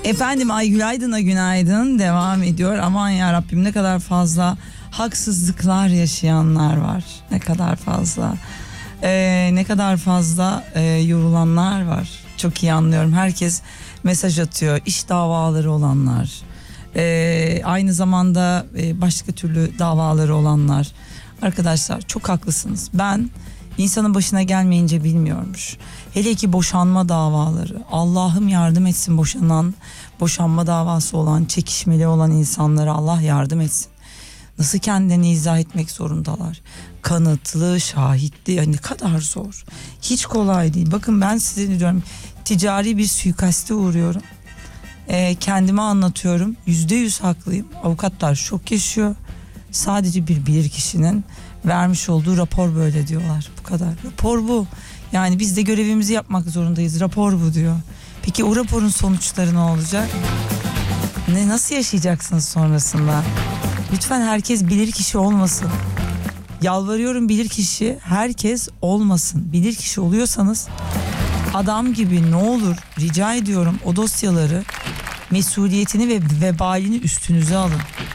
Efendim Aygül Aydın'a günaydın devam ediyor. Aman ya Rabbim, ne kadar fazla haksızlıklar yaşayanlar var. Ne kadar fazla ne kadar fazla yorulanlar var. Çok iyi anlıyorum. Herkes mesaj atıyor. İş davaları olanlar, aynı zamanda başka türlü davaları olanlar. Arkadaşlar çok haklısınız. Ben insanın başına gelmeyince bilmiyormuş. Hele ki boşanma davaları. Allah'ım yardım etsin boşanma davası olan, çekişmeli olan insanlara Allah yardım etsin. Nasıl kendilerini izah etmek zorundalar. Kanıtlı, şahitli, yani ne kadar zor. Hiç kolay değil. Bakın ben size diyorum, ticari bir suikaste uğruyorum. Kendime anlatıyorum. %100 haklıyım. Avukatlar şok yaşıyor. Sadece bir bilirkişinin vermiş olduğu rapor böyle diyorlar. Bu kadar. Rapor bu. Yani biz de görevimizi yapmak zorundayız. Rapor bu diyor. Peki o raporun sonuçları ne olacak? Nasıl yaşayacaksınız sonrasında? Lütfen herkes bilirkişi olmasın. Yalvarıyorum, bilirkişi herkes olmasın. Bilirkişi oluyorsanız adam gibi ne olur rica ediyorum, o dosyaları, mesuliyetini ve vebalini üstünüze alın.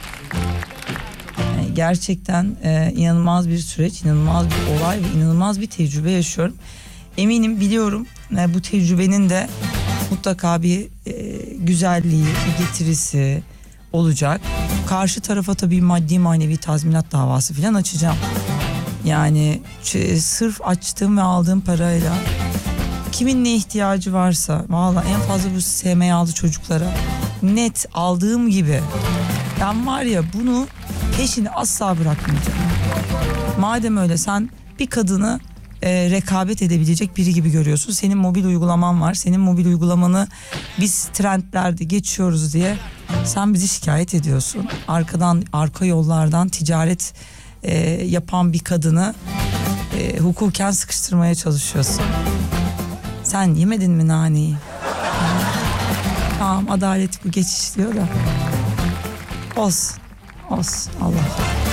Yani gerçekten inanılmaz bir süreç, inanılmaz bir olay ve inanılmaz bir tecrübe yaşıyorum. Eminim, biliyorum, bu tecrübenin de mutlaka bir güzelliği, bir getirisi olacak. Karşı tarafa tabii maddi manevi tazminat davası falan açacağım. Yani sırf açtığım ve aldığım parayla kimin ne ihtiyacı varsa, vallahi en fazla bu SMA'lı çocuklara net aldığım gibi, ben var ya bunu peşini asla bırakmayacağım. Madem öyle, sen bir kadını rekabet edebilecek biri gibi görüyorsun. Senin mobil uygulaman var. Senin mobil uygulamanı biz trendlerde geçiyoruz diye sen bizi şikayet ediyorsun. Arka yollardan ticaret yapan bir kadını hukuken sıkıştırmaya çalışıyorsun. Sen yemedin mi naneyi? Tamam, adalet bu geçişliyor da. Olsun. Allah.